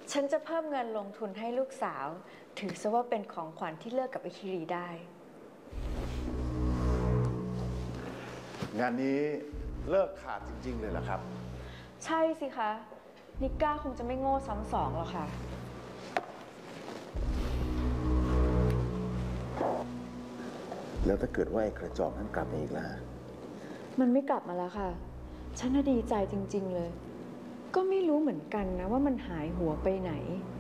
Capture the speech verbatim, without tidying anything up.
ฉันจะเพิ่มเงินลงทุนให้ลูกสาวถือซะว่าเป็นของขวัญที่เลิกกับไอคิรีได้งานนี้เลิกขาดจริงๆเลยเหรอครับใช่สิคะนิก้าคงจะไม่โง่ซ้ำสองหรอกค่ะแล้วถ้าเกิดว่าไอ้กระจอกนั้นกลับมาอีกล่ะมันไม่กลับมาแล้วค่ะฉันน่ะดีใจจริงๆเลยก็ไม่รู้เหมือนกันนะว่ามันหายหัวไปไหน